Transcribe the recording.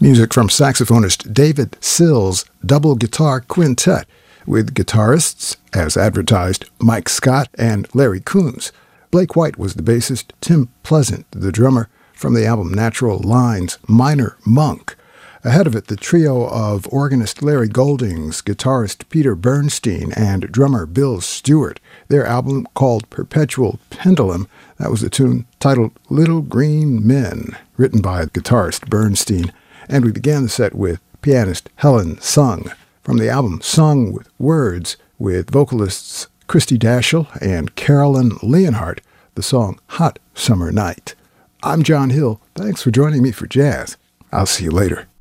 Music from saxophonist David Sills' double guitar quintet, with guitarists, as advertised, Mike Scott and Larry Coombs. Blake White was the bassist, Tim Pleasant the drummer, from the album Natural Lines, Minor Monk. Ahead of it, the trio of organist Larry Goldings, guitarist Peter Bernstein, and drummer Bill Stewart. Their album, called Perpetual Pendulum, that was a tune titled Little Green Men, written by guitarist Bernstein. And we began the set with pianist Helen Sung, from the album Sung with Words, with vocalists Christy Daschle and Carolyn Leonhardt, the song Hot Summer Night. I'm John Hill. Thanks for joining me for jazz. I'll see you later.